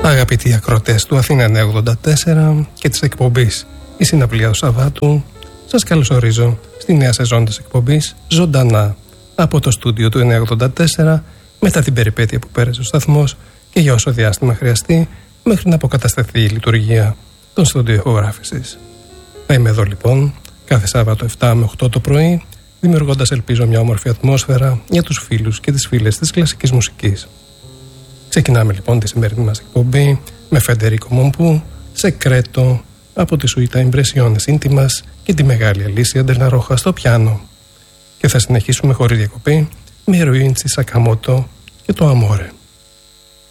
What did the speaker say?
Αγαπητοί ακροατές του Αθήνα 984 και της εκπομπής «Η Συναυλία του Σαββάτου», σας καλωσορίζω στη νέα σεζόν της εκπομπής ζωντανά από το στούντιο του 984 μετά την περιπέτεια που πέρασε ο σταθμός και για όσο διάστημα χρειαστεί μέχρι να αποκατασταθεί η λειτουργία των στούντιο ηχογράφησης. Θα είμαι εδώ λοιπόν κάθε Σάββατο 7 με 8 το πρωί, δημιουργώντας ελπίζω μια όμορφη ατμόσφαιρα για τους φίλους και τις φίλες της κλασικής μουσικής. Ξεκινάμε λοιπόν τη σημερινή μας εκπομπή με Φεντερίκο Μομπού, Σεκρέτο από τη σουίτα Impresiones Íntimas και τη μεγάλη Αλίσια Ντελαρόχα στο πιάνο. Και θα συνεχίσουμε χωρίς διακοπή με Ryuichi Sakamoto και το Amore.